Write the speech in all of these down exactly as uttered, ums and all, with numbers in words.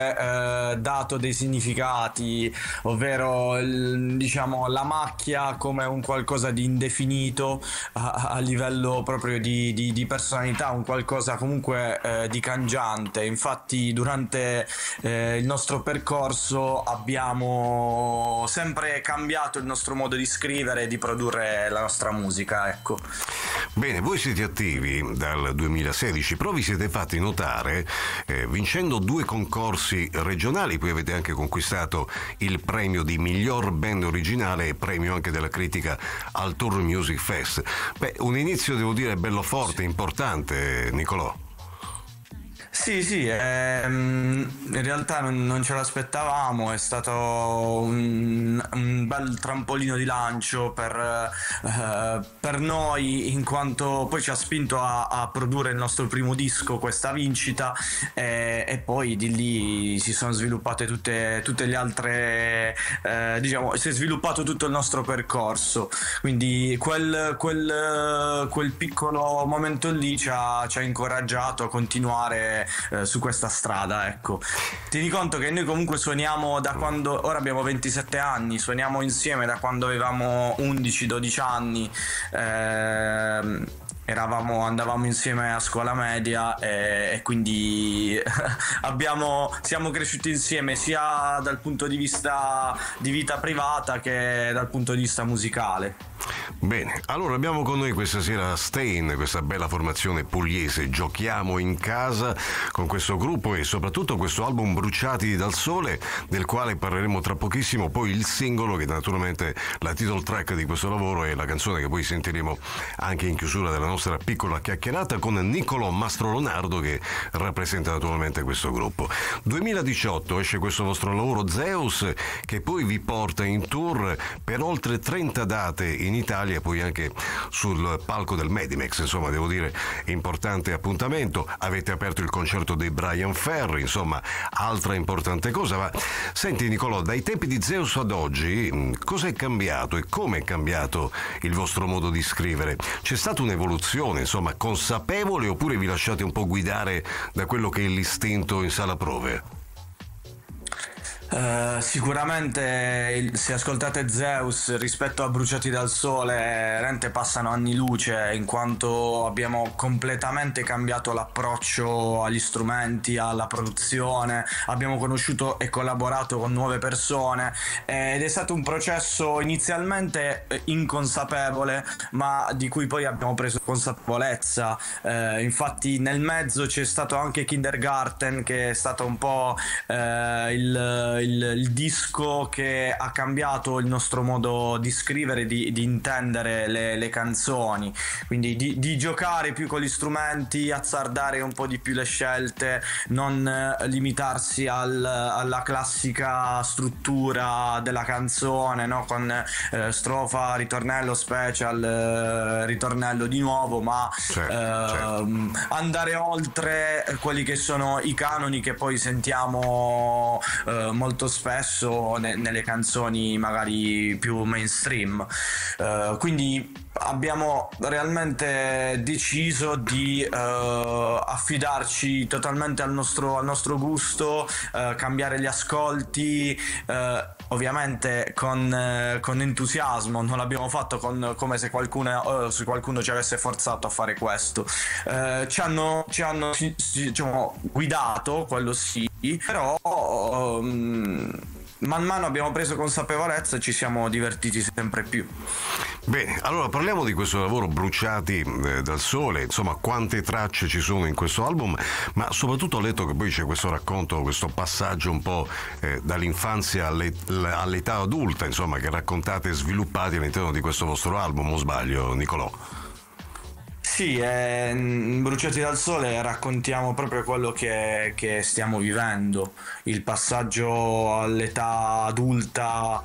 eh, dato dei significati, ovvero il- diciamo la macchia come un qualcosa di indefinito a, a livello proprio di, di- di personalità, un qualcosa comunque eh, di cangiante. Infatti durante eh, il nostro percorso abbiamo sempre cambiato il nostro modo di scrivere e di produrre la nostra musica, ecco. Bene, voi siete attivi dal duemilasedici, però vi siete fatti notare eh, vincendo due concorsi regionali, poi avete anche conquistato il premio di miglior band originale e premio anche della critica al Tour Music Fest. Beh, un inizio devo dire bello forte, importante, Nicolò. Sì, sì, ehm, in realtà non, non ce l'aspettavamo, è stato un, un bel trampolino di lancio per, eh, per noi, in quanto poi ci ha spinto a, a produrre il nostro primo disco, questa vincita, e, e poi di lì si sono sviluppate tutte, tutte le altre, eh, diciamo, si è sviluppato tutto il nostro percorso, quindi quel, quel, quel piccolo momento lì ci ha, ci ha incoraggiato a continuare eh, su questa strada, ecco. Tieni conto che noi comunque suoniamo da quando, ora abbiamo ventisette anni, suoniamo insieme da quando avevamo undici dodici anni, ehm, eravamo, andavamo insieme a scuola media e, e quindi abbiamo, siamo cresciuti insieme sia dal punto di vista di vita privata che dal punto di vista musicale. Bene, allora abbiamo con noi questa sera Stain, questa bella formazione pugliese. Giochiamo in casa con questo gruppo e soprattutto questo album Bruciati dal Sole, del quale parleremo tra pochissimo. Poi il singolo, che naturalmente la title track di questo lavoro, è la canzone che poi sentiremo anche in chiusura della nostra piccola chiacchierata con Niccolò Mastro Leonardo, che rappresenta naturalmente questo gruppo. duemiladiciotto esce questo vostro lavoro Zeus, che poi vi porta in tour per oltre trenta date in Italia e poi anche sul palco del Medimex. Insomma, devo dire, importante appuntamento. Avete aperto il concerto dei Brian Ferry, insomma, altra importante cosa. Ma senti Nicolò, dai tempi di Zeus ad oggi cosa è cambiato e come è cambiato il vostro modo di scrivere? C'è stata un'evoluzione, insomma, consapevole, oppure vi lasciate un po' guidare da quello che è l'istinto in sala prove? Uh, sicuramente il- se ascoltate Zeus rispetto a Bruciati dal Sole, veramente passano anni luce, in quanto abbiamo completamente cambiato l'approccio agli strumenti, alla produzione, abbiamo conosciuto e collaborato con nuove persone ed è stato un processo inizialmente eh, inconsapevole, ma di cui poi abbiamo preso consapevolezza. Eh, infatti nel mezzo c'è stato anche Kindergarten, che è stato un po' eh, il il, il disco che ha cambiato il nostro modo di scrivere, di, di intendere le, le canzoni, quindi di, di giocare più con gli strumenti, azzardare un po' di più le scelte, non eh, limitarsi al, alla classica struttura della canzone, no? Con eh, strofa, ritornello, special, eh, ritornello di nuovo, ma Certo, eh, certo. andare oltre quelli che sono i canoni che poi sentiamo eh, molto spesso ne- nelle canzoni magari più mainstream. Eh, quindi abbiamo realmente deciso di eh, affidarci totalmente al nostro, al nostro gusto, eh, cambiare gli ascolti, eh, ovviamente con, eh, con entusiasmo. Non l'abbiamo fatto con, come se qualcuno, eh, se qualcuno ci avesse forzato a fare questo. Eh, ci hanno, ci hanno si- si- diciamo, guidato, quello sì, però um, man mano abbiamo preso consapevolezza e ci siamo divertiti sempre più. Bene, allora parliamo di questo lavoro Bruciati eh, dal Sole, insomma, quante tracce ci sono in questo album, ma soprattutto ho letto che poi c'è questo racconto, questo passaggio un po' eh, dall'infanzia alle- all'età adulta, insomma, che raccontate e sviluppate all'interno di questo vostro album, o sbaglio, Nicolò? Sì, eh, in Bruciati dal Sole raccontiamo proprio quello che, che stiamo vivendo, il passaggio all'età adulta,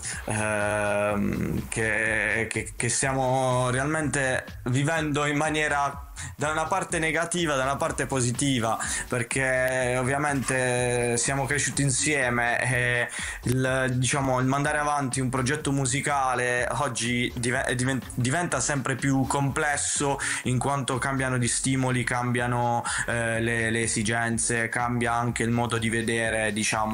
ehm, che, che- che stiamo realmente vivendo in maniera da una parte negativa, da una parte positiva, perché ovviamente siamo cresciuti insieme e il, diciamo, il mandare avanti un progetto musicale oggi dive- diven- diventa sempre più complesso, in quanto cambiano gli stimoli, cambiano eh, le, le esigenze, cambia anche il modo di vedere, diciamo,